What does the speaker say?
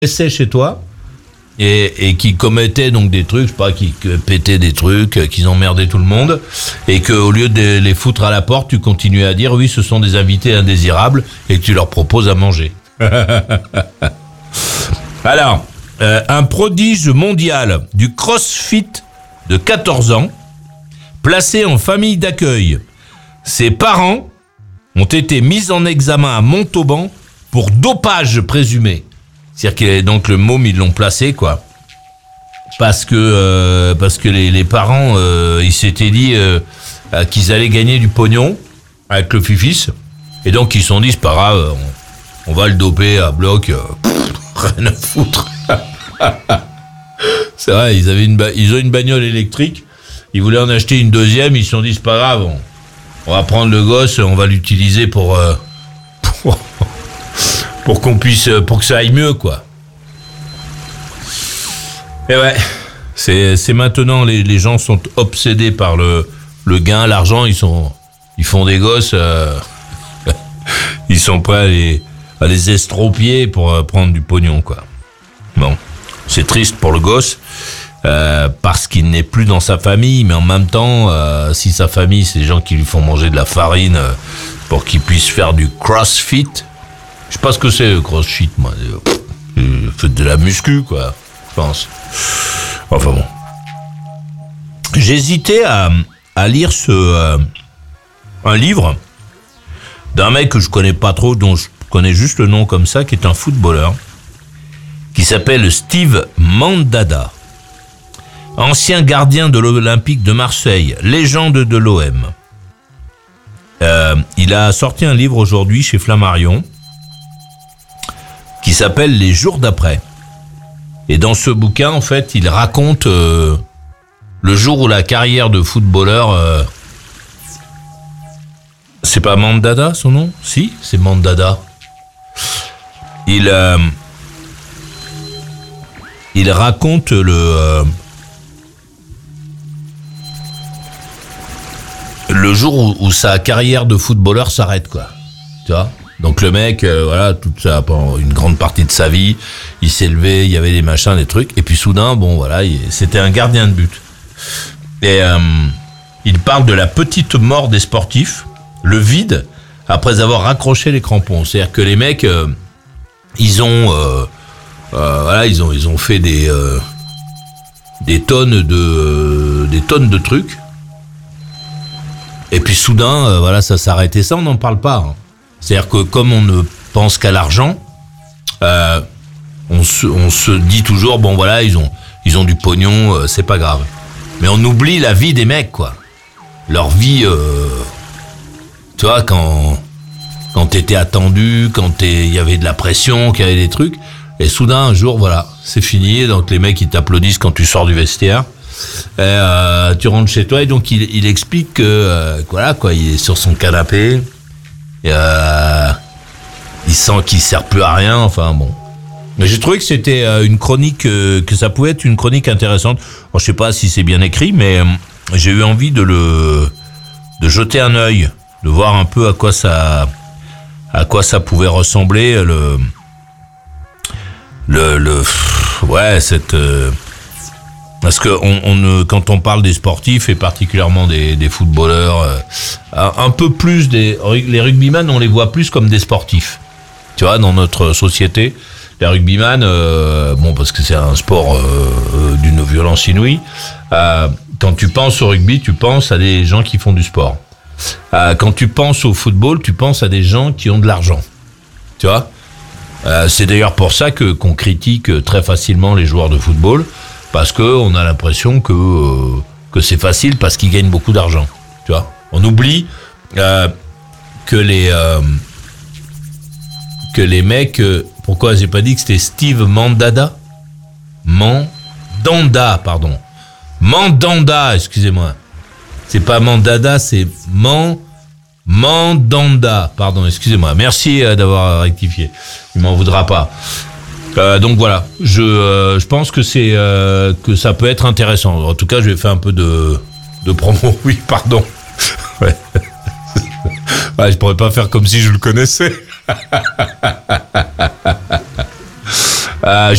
laissaient chez toi et qui commettaient donc des trucs, je sais pas, qui pétaient des trucs, qu'ils emmerdaient tout le monde, et que au lieu de les foutre à la porte, tu continuais à dire oui, ce sont des invités indésirables et que tu leur proposes à manger. Alors, un prodige mondial du CrossFit de 14 ans, placé en famille d'accueil. Ses parents ont été mis en examen à Montauban pour dopage présumé. C'est-à-dire que donc le môme, ils l'ont placé, quoi. Parce que les parents, ils s'étaient dit qu'ils allaient gagner du pognon avec le fifis. Et donc, ils se sont dit, c'est pas grave, on va le doper à bloc. Rien à foutre. C'est vrai, ils ont une bagnole électrique. Ils voulaient en acheter une deuxième. Ils se sont dit, c'est pas grave, on va prendre le gosse, on va l'utiliser pour que ça aille mieux, quoi. Et ouais, c'est maintenant, les gens sont obsédés par le gain, l'argent, ils font des gosses, ils sont prêts à les estropier pour prendre du pognon, quoi. Bon, c'est triste pour le gosse, parce qu'il n'est plus dans sa famille, mais en même temps, si sa famille, c'est des gens qui lui font manger de la farine pour qu'il puisse faire du crossfit. Je sais pas ce que c'est, le crossfit, moi. Faites de la muscu, quoi, je pense. Enfin bon. J'hésitais à lire un livre d'un mec que je connais pas trop, dont je connais juste le nom comme ça, qui est un footballeur, qui s'appelle Steve Mandanda. Ancien gardien de l'Olympique de Marseille, légende de l'OM. Il a sorti un livre aujourd'hui chez Flammarion, qui s'appelle Les jours d'après. Et dans ce bouquin, en fait, il raconte le jour où la carrière de footballeur... c'est pas Mandanda, son nom ? Si, c'est Mandanda. Il raconte le jour où sa carrière de footballeur s'arrête, quoi. Tu vois ? Donc le mec, voilà, pendant une grande partie de sa vie, il s'est levé, il y avait des machins, des trucs, et puis soudain, bon voilà, c'était un gardien de but. Et il parle de la petite mort des sportifs, le vide, après avoir raccroché les crampons. C'est-à-dire que les mecs, ils ont fait des tonnes de trucs, et puis soudain, voilà, ça s'arrêtait. Ça, on n'en parle pas, hein. C'est-à-dire que comme on ne pense qu'à l'argent, on se dit toujours, bon voilà, ils ont du pognon, c'est pas grave. Mais on oublie la vie des mecs, quoi. Leur vie, tu vois, quand t'étais attendu, quand il y avait de la pression, qu'il y avait des trucs, et soudain, un jour, voilà, c'est fini, donc les mecs, ils t'applaudissent quand tu sors du vestiaire, et tu rentres chez toi, et donc il explique que, voilà, quoi, il est sur son canapé, il sent qu'il sert plus à rien, enfin bon. Mais j'ai trouvé que c'était une chronique, que ça pouvait être une chronique intéressante. Alors, je sais pas si c'est bien écrit, mais j'ai eu envie de jeter un œil, de voir un peu à quoi ça pouvait ressembler parce que quand on parle des sportifs et particulièrement des footballeurs, un peu plus les rugbyman, on les voit plus comme des sportifs. Tu vois, dans notre société, les rugbyman, bon, parce que c'est un sport d'une violence inouïe. Quand tu penses au rugby, tu penses à des gens qui font du sport. Quand tu penses au football, tu penses à des gens qui ont de l'argent. Tu vois, c'est d'ailleurs pour ça qu'on critique très facilement les joueurs de football. Parce que on a l'impression que c'est facile parce qu'ils gagnent beaucoup d'argent, tu vois. On oublie que les mecs, pourquoi j'ai pas dit que c'était Steve Mandanda, Mandanda, excusez-moi. C'est pas Mandada, c'est Mandanda, pardon, excusez-moi. Merci d'avoir rectifié. Il m'en voudra pas. Donc voilà, je pense que que ça peut être intéressant. En tout cas, je vais faire un peu de promo. Oui, pardon. Ouais. Ouais, je pourrais pas faire comme si je le connaissais. Euh,